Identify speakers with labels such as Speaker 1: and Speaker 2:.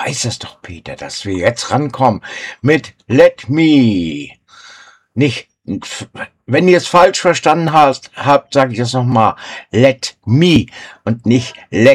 Speaker 1: weiß es doch, Peter, dass wir jetzt rankommen mit Let Me. Nicht, wenn ihr es falsch verstanden habt, sage ich es nochmal. Let Me und nicht Let